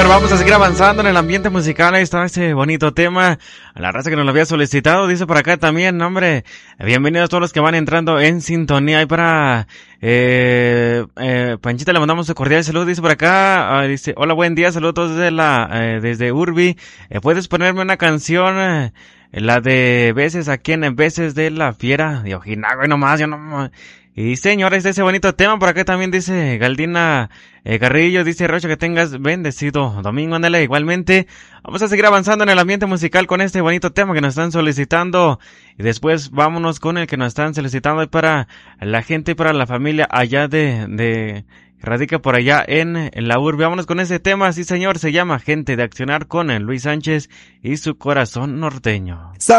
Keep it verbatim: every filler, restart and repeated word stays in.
señor, vamos a seguir avanzando en el ambiente musical. Ahí está este bonito tema. A la raza que nos lo había solicitado, dice por acá también, hombre, bienvenidos a todos los que van entrando en sintonía. Y para eh, eh, Panchita le mandamos un cordial saludo, dice por acá, uh, dice, hola, buen día, saludos desde la, eh, desde Urbi. Eh, ¿Puedes ponerme una canción, eh, la de Veces aquí en Veces de la Fiera de Ojinaga? Y nomás, yo no... Y señores, ese bonito tema, por acá también dice Galdina eh, Carrillo, dice Rocha, que tengas bendecido domingo, ándale, igualmente. Vamos a seguir avanzando en el ambiente musical con este bonito tema que nos están solicitando. Y después vámonos con el que nos están solicitando para la gente y para la familia allá de, de, que radica por allá en, en la urbe. Vámonos con ese tema, sí señor, se llama Gente de Accionar con el Luis Sánchez y su corazón norteño.